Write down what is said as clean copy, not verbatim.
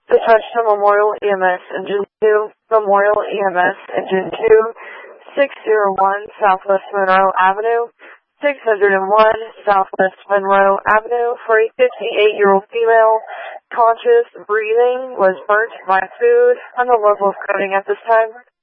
Detention Memorial EMS Engine 2, Memorial EMS Engine 2, 601 Southwest Monroe Avenue, 601 Southwest Monroe Avenue for a 58-year-old female, conscious, breathing, was burnt by food, on the level of coding at this time.